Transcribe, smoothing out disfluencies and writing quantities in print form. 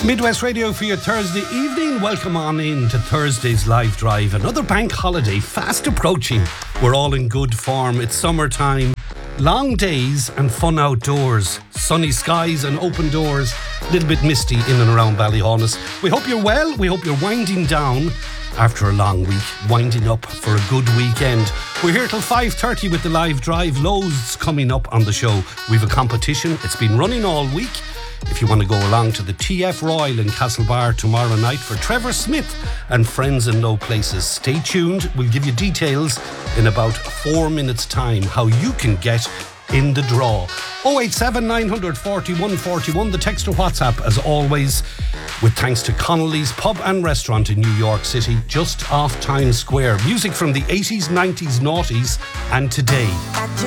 Midwest Radio for your Thursday evening. Welcome on in to Thursday's Live Drive. Another bank holiday fast approaching. We're all in good form. It's summertime. Long days and fun outdoors. Sunny skies and open doors. A little bit misty in and around Ballyhonus. We hope you're well. We hope you're winding down after a long week. Winding up for a good weekend. We're here till 5:30 with the Live Drive. Loads coming up on the show. We've a competition. It's been running all week. If you want to go along to the TF Royal in Castlebar tomorrow night for Trevor Smith and Friends in Low Places, stay tuned. We'll give you details in about 4 minutes' time how you can get in the draw. 087 940 141, the text or WhatsApp as always, with thanks to Connolly's Pub and Restaurant in New York City, just off Times Square. Music from the 80s, 90s, noughties and today.